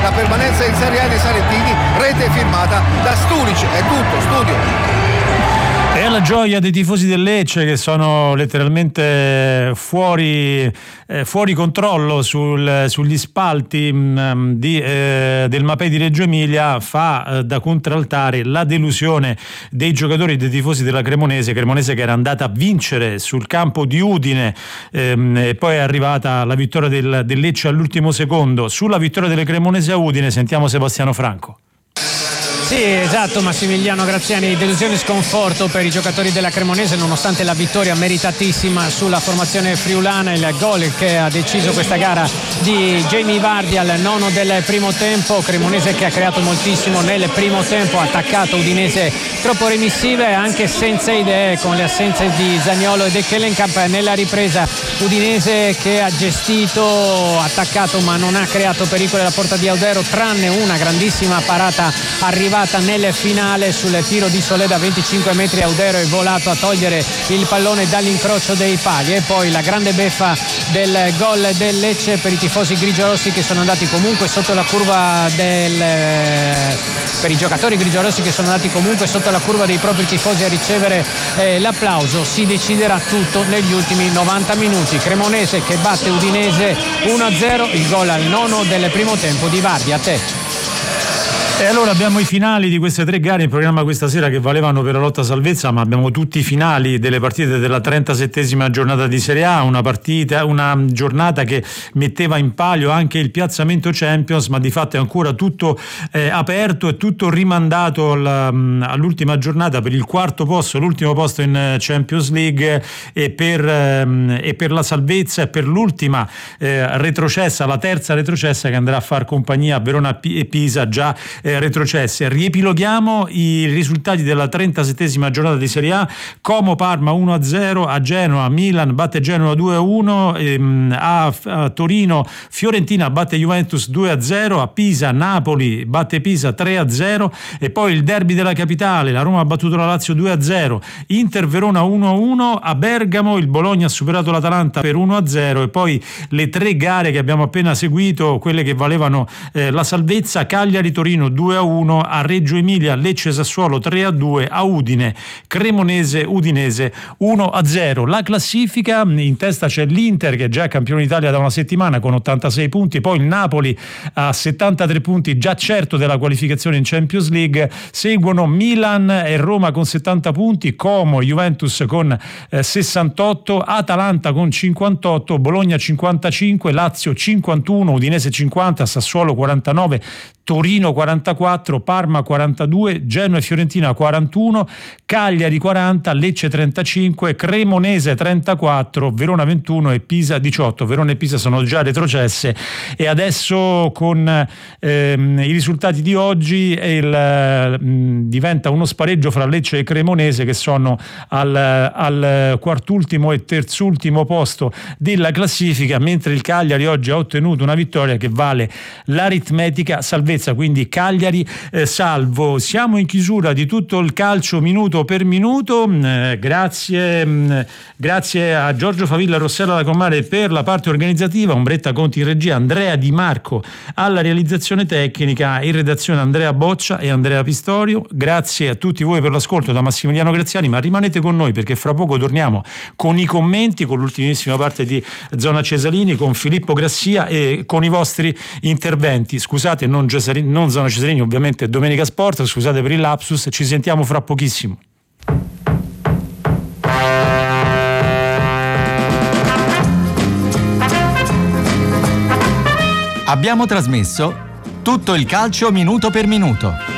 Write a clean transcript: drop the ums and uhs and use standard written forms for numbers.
la permanenza in Serie A dei salentini, rete firmata da Sturic. È tutto, studio. È la gioia dei tifosi del Lecce che sono letteralmente fuori controllo sugli spalti del Mapei di Reggio Emilia. Fa da contraltare la delusione dei giocatori e dei tifosi della Cremonese che era andata a vincere sul campo di Udine, e poi è arrivata la vittoria del Lecce all'ultimo secondo. Sulla vittoria delle Cremonese a Udine sentiamo Sebastiano Franco. Sì, esatto, Massimiliano Graziani, delusione e sconforto per i giocatori della Cremonese nonostante la vittoria meritatissima sulla formazione friulana. Il gol che ha deciso questa gara di Jamie Vardy al 9 del primo tempo. Cremonese che ha creato moltissimo nel primo tempo, ha attaccato, Udinese troppo remissive anche senza idee, con le assenze di Zaniolo e De Kelenkamp. Nella ripresa Udinese che ha gestito, attaccato ma non ha creato pericolo alla porta di Audero, tranne una grandissima parata arrivata nel finale sul tiro di Solé da 25 metri. Audero è volato a togliere il pallone dall'incrocio dei pali. E poi la grande beffa del gol del Lecce per i tifosi grigiorossi che sono andati comunque sotto la curva per i giocatori grigiorossi che sono andati comunque sotto la curva dei propri tifosi a ricevere l'applauso. Si deciderà tutto negli ultimi 90 minuti. Cremonese che batte Udinese 1-0, il gol al 9 del primo tempo di Vardy. A te. E allora abbiamo i finali di queste 3 gare in programma questa sera che valevano per la lotta salvezza, ma abbiamo tutti i finali delle partite della 37esima giornata di Serie A, una giornata che metteva in palio anche il piazzamento Champions, ma di fatto è ancora tutto aperto e tutto rimandato all'ultima giornata per il quarto posto, l'ultimo posto in Champions League e per la salvezza e per l'ultima retrocessa, la terza retrocessa che andrà a far compagnia a Verona e Pisa già retrocesse. Riepiloghiamo i risultati della 37esima giornata di Serie A. Como Parma 1-0 a Genova, Milan batte Genova 2-1, a Torino Fiorentina batte Juventus 2-0, a Pisa Napoli batte Pisa 3-0 e poi il derby della capitale, la Roma ha battuto la Lazio 2-0, Inter Verona 1-1, a Bergamo il Bologna ha superato l'Atalanta per 1-0 e poi le 3 gare che abbiamo appena seguito, quelle che valevano la salvezza: Cagliari Torino 2-1, a Reggio Emilia Lecce Sassuolo 3-2, a Udine Cremonese Udinese 1-0. La classifica: in testa c'è l'Inter che è già campione d'Italia da una settimana con 86 punti, poi il Napoli a 73 punti già certo della qualificazione in Champions League, seguono Milan e Roma con 70 punti, Como Juventus con 68, Atalanta con 58, Bologna 55, Lazio 51, Udinese 50, Sassuolo 49, Torino 44, Parma 42, Genoa e Fiorentina 41, Cagliari 40, Lecce 35, Cremonese 34, Verona 21 e Pisa 18. Verona e Pisa sono già retrocesse e adesso con i risultati di oggi diventa uno spareggio fra Lecce e Cremonese che sono al quartultimo e terzultimo posto della classifica, mentre il Cagliari oggi ha ottenuto una vittoria che vale l'aritmetica salvezza, quindi Cagliari salvo. Siamo in chiusura di tutto il calcio minuto per minuto. Grazie a Giorgio Favilla e Rossella Lacomare per la parte organizzativa, Ombretta Conti in regia, Andrea Di Marco alla realizzazione tecnica, in redazione Andrea Boccia e Andrea Pistorio. Grazie a tutti voi per l'ascolto da Massimiliano Graziani, ma rimanete con noi perché fra poco torniamo con i commenti, con l'ultimissima parte di Zona Cesalini, con Filippo Grassia e con i vostri interventi. Scusate, non Zona Cesarini, ovviamente Domenica Sport, scusate per il lapsus, ci sentiamo fra pochissimo. Abbiamo trasmesso tutto il calcio minuto per minuto.